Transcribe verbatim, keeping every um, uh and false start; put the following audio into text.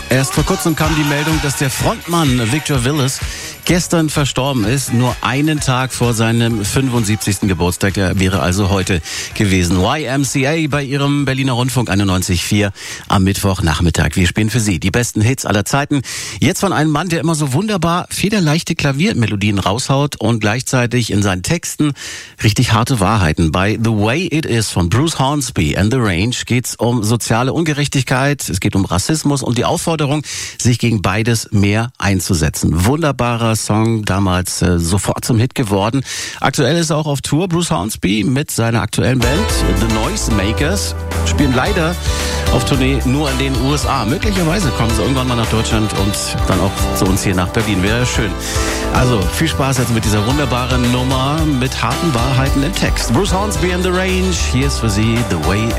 Erst vor kurzem kam die Meldung, dass der Frontmann Victor Willis gestern verstorben ist, nur einen Tag vor seinem fünfundsiebzigsten Geburtstag. Er wäre also heute gewesen. Y M C A bei ihrem Berliner Rundfunk einundneunzig Komma vier am Mittwochnachmittag. Wir spielen für Sie die besten Hits aller Zeiten. Jetzt von einem Mann, der immer so wunderbar federleichte Klaviermelodien raushaut und gleichzeitig in seinen Texten richtig harte Wahrheiten. Bei The Way It Is von Bruce Hornsby and the Range geht's um soziale Ungerechtigkeit, es geht um Rassismus und die Aufforderung, sich gegen beides mehr einzusetzen. Wunderbarer Song, damals äh, sofort zum Hit geworden. Aktuell ist er auch auf Tour. Bruce Hornsby mit seiner aktuellen Band The Noisemakers spielen leider auf Tournee nur in den U S A. Möglicherweise kommen sie irgendwann mal nach Deutschland und dann auch zu uns hier nach Berlin. Wäre schön. Also viel Spaß jetzt mit dieser wunderbaren Nummer mit harten Wahrheiten im Text. Bruce Hornsby and the Range. Hier ist für Sie The Way